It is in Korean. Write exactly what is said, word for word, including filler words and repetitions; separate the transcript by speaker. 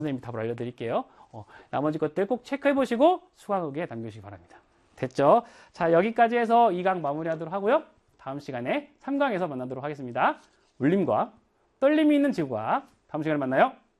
Speaker 1: 선생님이 답을 알려드릴게요. 어, 나머지 것들 꼭 체크해 보시고 수강후기에 남겨주시기 바랍니다. 됐죠? 자, 여기까지 해서 이 강 마무리하도록 하고요. 다음 시간에 삼 강에서 만나도록 하겠습니다. 울림과 떨림이 있는 지구과학. 다음 시간에 만나요.